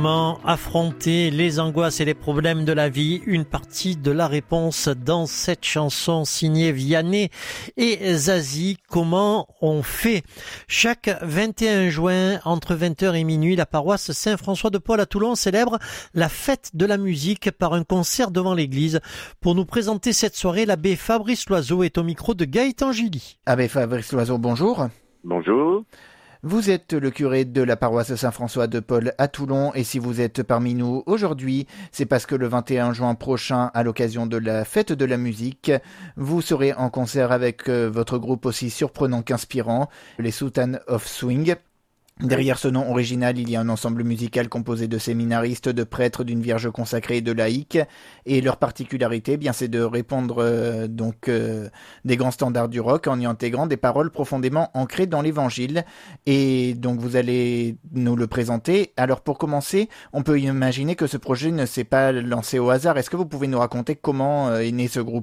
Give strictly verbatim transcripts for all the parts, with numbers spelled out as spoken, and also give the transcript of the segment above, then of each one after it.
Comment affronter les angoisses et les problèmes de la vie? Une partie de la réponse dans cette chanson signée Vianney et Zazie. Comment on fait? Chaque vingt et un juin, entre vingt heures et minuit, la paroisse Saint-François de Paul à Toulon célèbre la fête de la musique par un concert devant l'église. Pour nous présenter cette soirée, l'abbé Fabrice Loiseau est au micro de Gaëtan Gilly. Abbé Fabrice Loiseau, bonjour. Bonjour. Vous êtes le curé de la paroisse Saint-François de Paul à Toulon et si vous êtes parmi nous aujourd'hui, c'est parce que le vingt et un juin prochain, à l'occasion de la fête de la musique, vous serez en concert avec votre groupe aussi surprenant qu'inspirant, les Sultans of Swing. Derrière ce nom original, il y a un ensemble musical composé de séminaristes, de prêtres, d'une vierge consacrée et de laïcs. Et leur particularité, eh bien, c'est de répondre euh, donc euh, des grands standards du rock en y intégrant des paroles profondément ancrées dans l'Évangile. Et donc vous allez nous le présenter. Alors pour commencer, on peut imaginer que ce projet ne s'est pas lancé au hasard. Est-ce que vous pouvez nous raconter comment est né ce groupe ?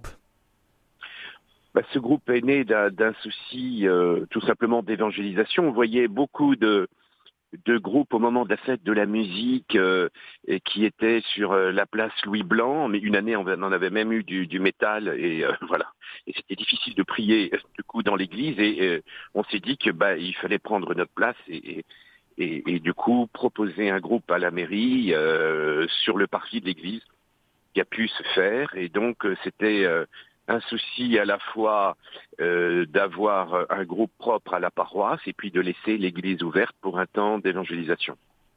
Bah, ce groupe est né d'un, d'un souci euh, tout simplement d'évangélisation. On voyait beaucoup de, de groupes au moment de la fête de la musique euh, et qui étaient sur euh, la place Louis Blanc, mais une année on en avait même eu du, du métal et euh, voilà. Et c'était difficile de prier du coup dans l'église et euh, on s'est dit que bah il fallait prendre notre place et, et Et, et du coup proposer un groupe à la mairie euh, sur le parvis de l'église qui a pu se faire. Et donc euh, c'était euh, un souci à la fois euh, d'avoir un groupe propre à la paroisse et puis de laisser l'église ouverte pour un temps d'évangélisation.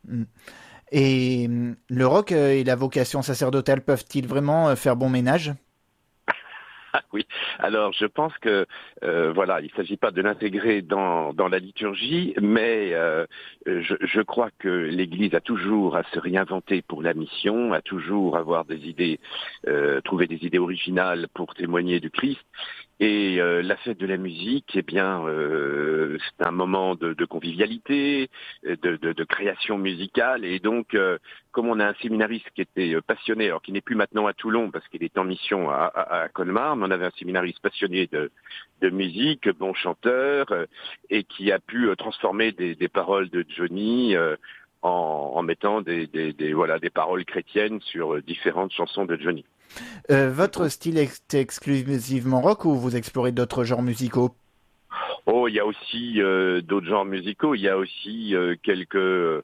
Et le rock et la vocation sacerdotale peuvent-ils vraiment faire bon ménage ? Ah oui, alors je pense que euh, voilà, il ne s'agit pas de l'intégrer dans, dans la liturgie, mais euh, je, je crois que l'Église a toujours à se réinventer pour la mission, a toujours à avoir des idées, euh, trouver des idées originales pour témoigner du Christ. Et euh, la fête de la musique, eh bien, euh, c'est un moment de, de convivialité, de, de, de création musicale. Et donc, euh, comme on a un séminariste qui était passionné, alors qui n'est plus maintenant à Toulon parce qu'il est en mission à, à, à Colmar, mais on avait un séminariste passionné de, de musique, bon chanteur, euh, et qui a pu euh, transformer des, des paroles de Johnny euh, en, en mettant des, des, des, voilà, des paroles chrétiennes sur différentes chansons de Johnny. Euh, votre style est exclusivement rock ou vous explorez d'autres genres musicaux ? Oh, il y a aussi euh, d'autres genres musicaux. Il y a aussi euh, quelques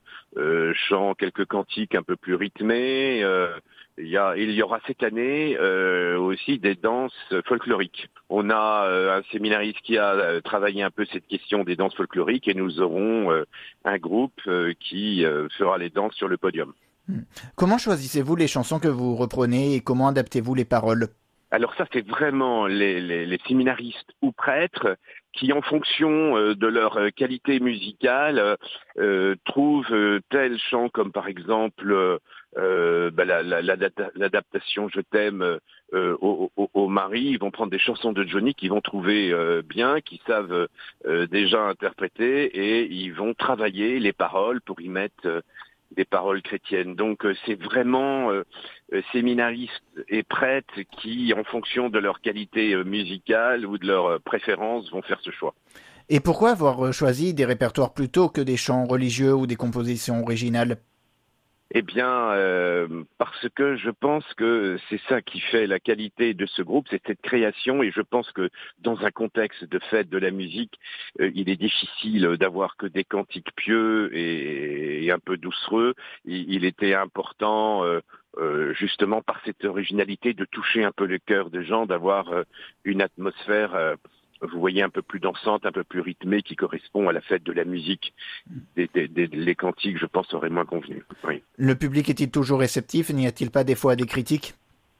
euh, chants, quelques cantiques un peu plus rythmés. Euh, il y a, il y aura cette année euh, aussi des danses folkloriques. On a euh, un séminariste qui a euh, travaillé un peu cette question des danses folkloriques et nous aurons euh, un groupe euh, qui euh, fera les danses sur le podium. Comment choisissez-vous les chansons que vous reprenez et comment adaptez-vous les paroles ? Alors ça, c'est vraiment les, les, les séminaristes ou prêtres qui, en fonction euh, de leur qualité musicale, euh, trouvent euh, tel chant comme par exemple euh, bah, la, la, l'adaptation Je t'aime euh, au, au, au mari. Ils vont prendre des chansons de Johnny qu'ils vont trouver euh, bien, qu'ils savent euh, déjà interpréter et ils vont travailler les paroles pour y mettre euh, des paroles chrétiennes. Donc euh, c'est vraiment euh, séminaristes et prêtres qui, en fonction de leur qualité euh, musicale ou de leur euh, préférence, vont faire ce choix. Et pourquoi avoir choisi des répertoires plutôt que des chants religieux ou des compositions originales ? Eh bien, euh, parce que je pense que c'est ça qui fait la qualité de ce groupe, c'est cette création, et je pense que dans un contexte de fête de la musique, euh, il est difficile d'avoir que des cantiques pieux et, et un peu doucereux. Il, il était important, euh, euh, justement par cette originalité, de toucher un peu le cœur des gens, d'avoir euh, une atmosphère euh, vous voyez, un peu plus dansante, un peu plus rythmée, qui correspond à la fête de la musique. Des, des, des, les cantiques, je pense, auraient moins convenu. Oui. Le public est-il toujours réceptif ? N'y a-t-il pas des fois des critiques ?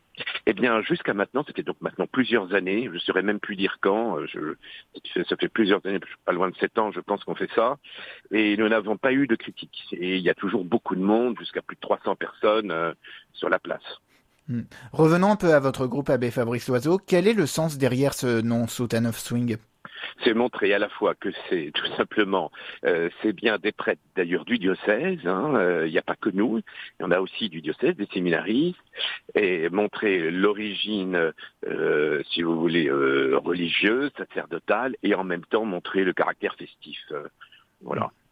Eh bien, jusqu'à maintenant, c'était donc maintenant plusieurs années, je ne saurais même plus dire quand, je, ça fait plusieurs années, pas loin de sept ans, je pense qu'on fait ça, et nous n'avons pas eu de critiques. Et il y a toujours beaucoup de monde, jusqu'à plus de trois cents personnes euh, sur la place. Hmm. Revenons un peu à votre groupe, abbé Fabrice Loiseau. Quel est le sens derrière ce nom Sultan of Swing ? C'est montrer à la fois que c'est tout simplement, euh, c'est bien des prêtres d'ailleurs du diocèse, il hein, n'y euh, a pas que nous, il y en a aussi du diocèse, des séminaristes, et montrer l'origine, euh, si vous voulez, euh, religieuse, sacerdotale, et en même temps montrer le caractère festif. Euh, voilà.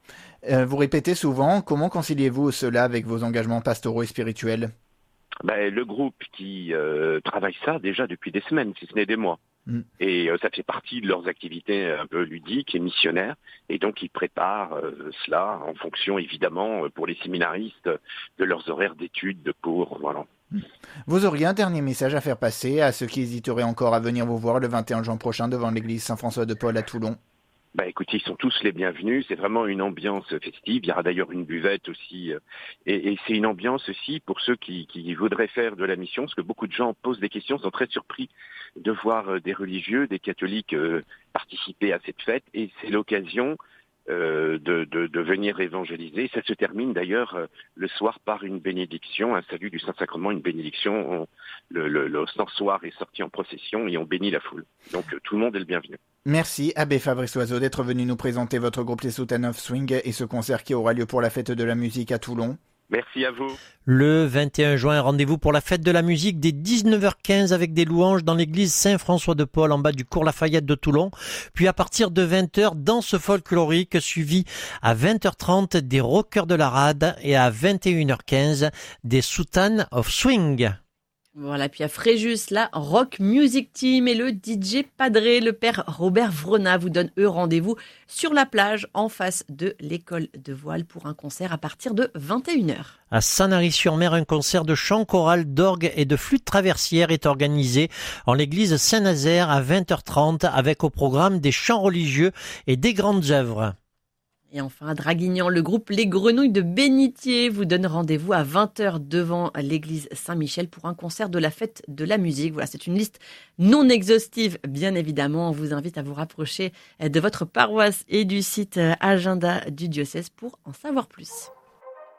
Euh, vous répétez souvent, comment conciliez-vous cela avec vos engagements pastoraux et spirituels? Ben, le groupe qui euh, travaille ça déjà depuis des semaines, si ce n'est des mois. Mm. Et euh, ça fait partie de leurs activités un peu ludiques et missionnaires. Et donc, ils préparent euh, cela en fonction, évidemment, pour les séminaristes, de leurs horaires d'études, de cours, voilà. Vous auriez un dernier message à faire passer à ceux qui hésiteraient encore à venir vous voir le vingt et un juin prochain devant l'église Saint-François de Paul à Toulon? Bah écoutez, ils sont tous les bienvenus. C'est vraiment une ambiance festive. Il y aura d'ailleurs une buvette aussi, et, et c'est une ambiance aussi pour ceux qui, qui voudraient faire de la mission, parce que beaucoup de gens posent des questions, sont très surpris de voir des religieux, des catholiques euh, participer à cette fête, et c'est l'occasion euh, de, de, de venir évangéliser. Ça se termine d'ailleurs euh, le soir par une bénédiction, un salut du Saint-Sacrement, une bénédiction. On, le, le, le censoir est sorti en procession et on bénit la foule. Donc euh, tout le monde est le bienvenu. Merci, Abbé Fabrice Oiseau, d'être venu nous présenter votre groupe Les Sultans of Swing et ce concert qui aura lieu pour la fête de la musique à Toulon. Merci à vous. Le vingt et un juin, rendez-vous pour la fête de la musique dès dix-neuf heures quinze avec des louanges dans l'église Saint-François de Paul en bas du cours Lafayette de Toulon. Puis à partir de vingt heures, danse folklorique suivi à vingt heures trente des Rockers de la Rade et à vingt et une heures quinze des Sultans of Swing. Voilà, puis à Fréjus, la Rock Music Team et le D J Padré, le père Robert Vrona vous donnent eux rendez-vous sur la plage en face de l'école de voile pour un concert à partir de vingt et une heures. À Sanary-sur-Mer, un concert de chant choral, d'orgue et de flûte traversière est organisé en l'église Saint-Nazaire à vingt heures trente avec au programme des chants religieux et des grandes œuvres. Et enfin, à Draguignan, le groupe Les Grenouilles de Bénitier vous donne rendez-vous à vingt heures devant l'église Saint-Michel pour un concert de la fête de la musique. Voilà, c'est une liste non exhaustive, bien évidemment. On vous invite à vous rapprocher de votre paroisse et du site agenda du diocèse pour en savoir plus.